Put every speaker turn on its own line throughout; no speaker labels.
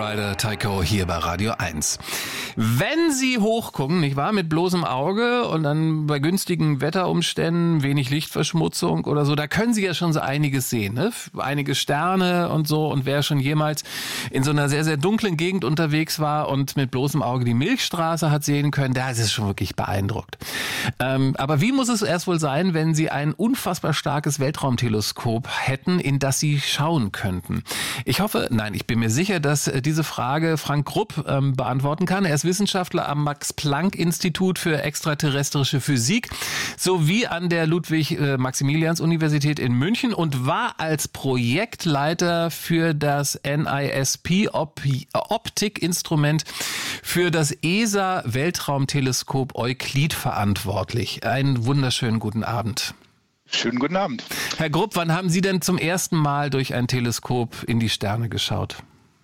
Rider Tycho hier bei Radio 1. Wenn Sie hochgucken, nicht wahr, mit bloßem Auge und dann bei günstigen Wetterumständen, wenig Lichtverschmutzung oder so, da können Sie ja schon so einiges sehen, ne? Einige Sterne und so. Und wer schon jemals in so einer sehr, sehr dunklen Gegend unterwegs war und mit bloßem Auge die Milchstraße hat sehen können, da ist es schon wirklich beeindruckt. Aber wie muss es erst wohl sein, wenn Sie ein unfassbar starkes Weltraumteleskop hätten, in das Sie schauen könnten? Ich bin mir sicher, dass diese Frage Frank Grupp beantworten kann. Er ist Wissenschaftler am Max-Planck-Institut für extraterrestrische Physik sowie an der Ludwig-Maximilians-Universität in München und war als Projektleiter für das NISP-Optikinstrument für das ESA-Weltraumteleskop Euklid verantwortlich. Einen wunderschönen guten Abend.
Schönen guten Abend.
Herr Grupp, wann haben Sie denn zum ersten Mal durch ein Teleskop in die Sterne geschaut?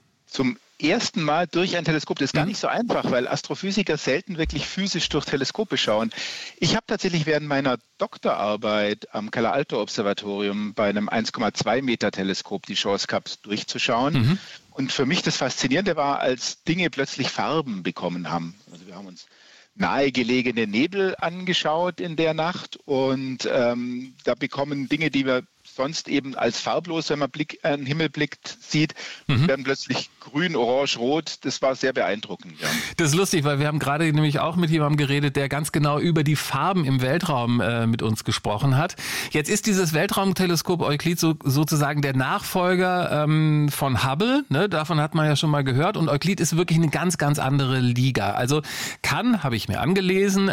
Zum ersten Mal durch ein Teleskop, das ist gar nicht so einfach, weil Astrophysiker selten wirklich physisch durch Teleskope schauen. Ich habe tatsächlich während meiner Doktorarbeit am Calar-Alto-Observatorium bei einem 1,2 Meter Teleskop die Chance gehabt, durchzuschauen. Und für mich das Faszinierende war, als Dinge plötzlich Farben bekommen haben. Also wir haben uns nahegelegene Nebel angeschaut in der Nacht und da bekommen Dinge, die wir sonst eben als farblos, wenn man an den Himmel blickt, sieht, werden plötzlich grün, orange, rot. Das war sehr beeindruckend. Ja.
Das ist lustig, weil wir haben gerade nämlich auch mit jemandem geredet, der ganz genau über die Farben im Weltraum mit uns gesprochen hat. Jetzt ist dieses Weltraumteleskop Euklid sozusagen der Nachfolger von Hubble. Ne? Davon hat man ja schon mal gehört. Und Euklid ist wirklich eine ganz, ganz andere Liga. Also habe ich mir angelesen,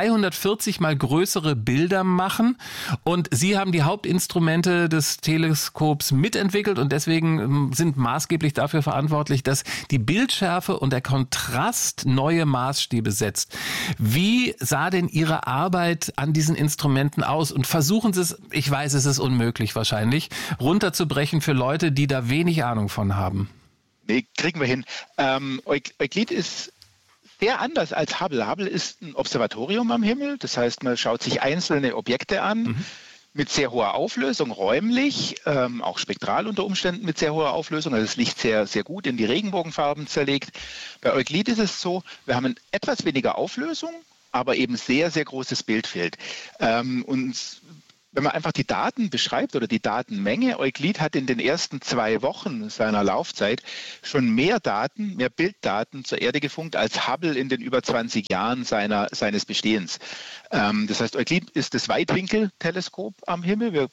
240 mal größere Bilder machen. Und Sie haben die Hauptinstrumente des Teleskops mitentwickelt und deswegen sind maßgeblich dafür verantwortlich, dass die Bildschärfe und der Kontrast neue Maßstäbe setzt. Wie sah denn Ihre Arbeit an diesen Instrumenten aus? Und versuchen Sie es, ich weiß, es ist unmöglich wahrscheinlich, runterzubrechen für Leute, die da wenig Ahnung von haben.
Nee, kriegen wir hin. Euklid ist sehr anders als Hubble. Hubble ist ein Observatorium am Himmel, das heißt, man schaut sich einzelne Objekte an. Mit sehr hoher Auflösung, räumlich, auch spektral unter Umständen mit sehr hoher Auflösung. Also das Licht sehr, sehr gut in die Regenbogenfarben zerlegt. Bei Euklid ist es so, wir haben etwas weniger Auflösung, aber eben sehr, sehr großes Bildfeld. Und wenn man einfach die Daten beschreibt oder die Datenmenge, Euklid hat in den ersten 2 Wochen seiner Laufzeit schon mehr Bilddaten zur Erde gefunkt als Hubble in den über 20 Jahren seines Bestehens. Das heißt, Euklid ist das Weitwinkelteleskop am Himmel. Wir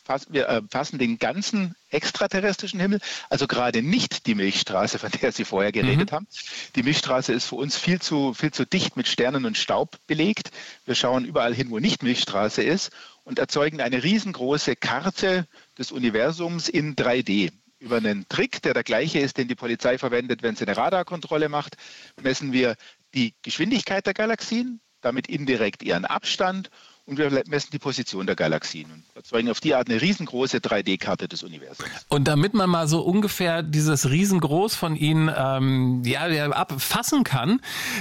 fassen den ganzen extraterrestrischen Himmel, also gerade nicht die Milchstraße, von der Sie vorher geredet haben. Die Milchstraße ist für uns viel zu dicht mit Sternen und Staub belegt. Wir schauen überall hin, wo nicht Milchstraße ist und erzeugen eine riesengroße Karte des Universums in 3D. Über einen Trick, der gleiche ist, den die Polizei verwendet, wenn sie eine Radarkontrolle macht, messen wir die Geschwindigkeit der Galaxien, damit indirekt ihren Abstand und wir messen die Position der Galaxien und erzeugen auf die Art eine riesengroße 3D-Karte des Universums.
Und damit man mal so ungefähr dieses Riesengroß von Ihnen abfassen kann,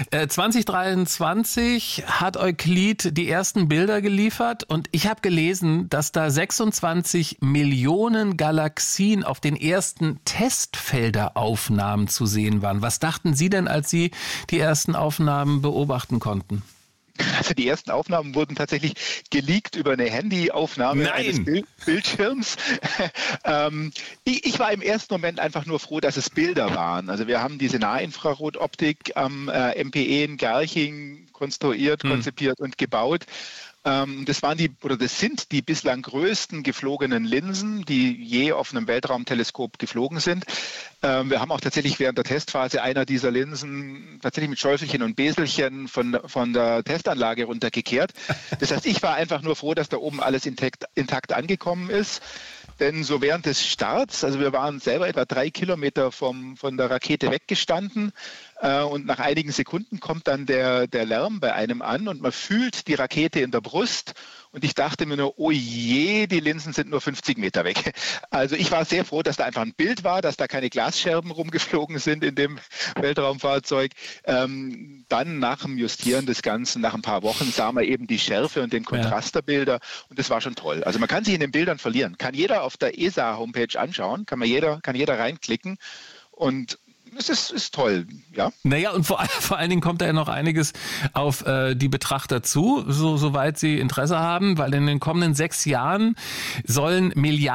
2023 hat Euklid die ersten Bilder geliefert und ich habe gelesen, dass da 26 Millionen Galaxien auf den ersten Testfelderaufnahmen zu sehen waren. Was dachten Sie denn, als Sie die ersten Aufnahmen beobachten konnten?
Also die ersten Aufnahmen wurden tatsächlich geleakt über eine Handyaufnahme eines Bildschirms. Ich war im ersten Moment einfach nur froh, dass es Bilder waren. Also wir haben diese Nahinfrarotoptik am MPE in Garching konstruiert, konzipiert und gebaut. Das sind die bislang größten geflogenen Linsen, die je auf einem Weltraumteleskop geflogen sind. Wir haben auch tatsächlich während der Testphase einer dieser Linsen tatsächlich mit Schäufelchen und Beselchen von der Testanlage runtergekehrt. Das heißt, ich war einfach nur froh, dass da oben alles intakt angekommen ist. Denn so während des Starts, also wir waren selber etwa 3 Kilometer von der Rakete weggestanden und nach einigen Sekunden kommt dann der Lärm bei einem an und man fühlt die Rakete in der Brust und ich dachte mir nur, oh je, die Linsen sind nur 50 Meter weg. Also ich war sehr froh, dass da einfach ein Bild war, dass da keine Glasscherben rumgeflogen sind in dem Weltraumfahrzeug. Dann nach dem Justieren des Ganzen, nach ein paar Wochen, sah man eben die Schärfe und den Kontrast der Bilder und das war schon toll. Also man kann sich in den Bildern verlieren. Kann jeder auf der ESA-Homepage anschauen, kann jeder reinklicken und es ist toll, ja.
Naja, und vor allen Dingen kommt da ja noch einiges auf die Betrachter zu, soweit sie Interesse haben, weil in den kommenden 6 Jahren sollen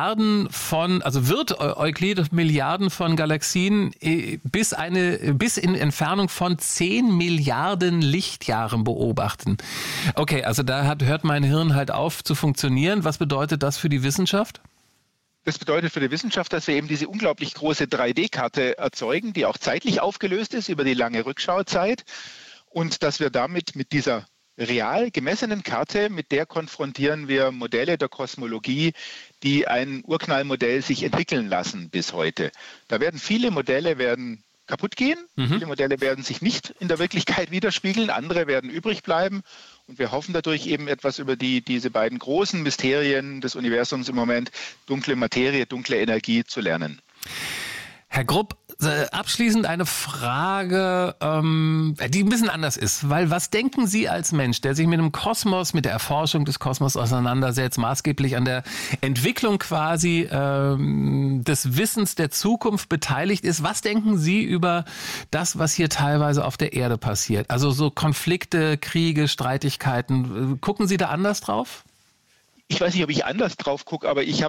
wird Euklid Milliarden von Galaxien bis in Entfernung von 10 Milliarden Lichtjahren beobachten. Okay, also da hört mein Hirn halt auf zu funktionieren. Was bedeutet das für die Wissenschaft?
Das bedeutet für die Wissenschaft, dass wir eben diese unglaublich große 3D-Karte erzeugen, die auch zeitlich aufgelöst ist über die lange Rückschauzeit und dass wir damit mit dieser real gemessenen Karte, mit der konfrontieren wir Modelle der Kosmologie, die ein Urknallmodell sich entwickeln lassen bis heute. Da werden viele Modelle kaputt gehen, viele Modelle werden sich nicht in der Wirklichkeit widerspiegeln, andere werden übrig bleiben. Und wir hoffen dadurch eben etwas über diese beiden großen Mysterien des Universums im Moment, dunkle Materie, dunkle Energie, zu lernen.
Herr Grupp, abschließend eine Frage, die ein bisschen anders ist. Weil was denken Sie als Mensch, der sich mit dem Kosmos, mit der Erforschung des Kosmos auseinandersetzt, maßgeblich an der Entwicklung quasi des Wissens der Zukunft beteiligt ist, was denken Sie über das, was hier teilweise auf der Erde passiert? Also so Konflikte, Kriege, Streitigkeiten. Gucken Sie da anders drauf?
Ich weiß nicht, ob ich anders drauf gucke, aber ich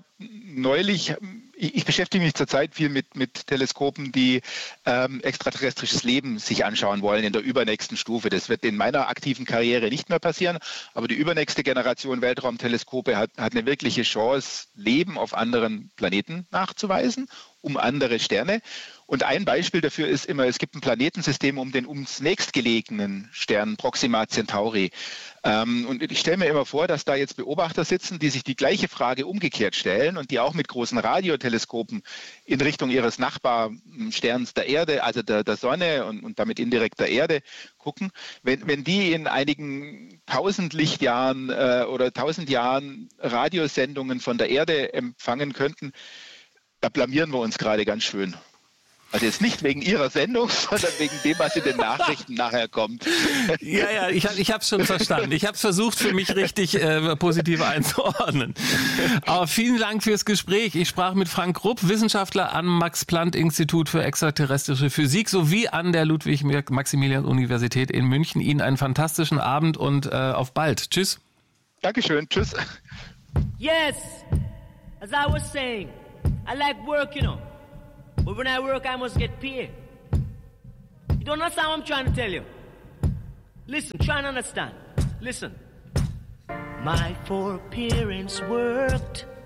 beschäftige mich zurzeit viel mit Teleskopen, die extraterrestrisches Leben sich anschauen wollen in der übernächsten Stufe. Das wird in meiner aktiven Karriere nicht mehr passieren, aber die übernächste Generation Weltraumteleskope hat eine wirkliche Chance, Leben auf anderen Planeten nachzuweisen, um andere Sterne. Und ein Beispiel dafür ist immer, es gibt ein Planetensystem um den ums nächstgelegenen Stern Proxima Centauri. Und ich stelle mir immer vor, dass da jetzt Beobachter sitzen, die sich die gleiche Frage umgekehrt stellen und die auch mit großen Radioteleskopen in Richtung ihres Nachbarsterns der Erde, also der Sonne und damit indirekt der Erde gucken. Wenn die in einigen 1000 Lichtjahren oder 1000 Jahren Radiosendungen von der Erde empfangen könnten, da blamieren wir uns gerade ganz schön. Also jetzt nicht wegen Ihrer Sendung, sondern wegen dem, was in den Nachrichten nachher kommt.
Ja, ich habe es schon verstanden. Ich habe es versucht, für mich richtig positiv einzuordnen. Aber vielen Dank fürs Gespräch. Ich sprach mit Frank Grupp, Wissenschaftler am Max-Planck-Institut für extraterrestrische Physik sowie an der Ludwig-Maximilians-Universität in München. Ihnen einen fantastischen Abend und auf bald. Tschüss.
Dankeschön. Tschüss.
Yes, as I was saying, I like work, But when I work, I must get paid. You don't understand what I'm trying to tell you? Listen, try and understand. Listen. My 4 parents worked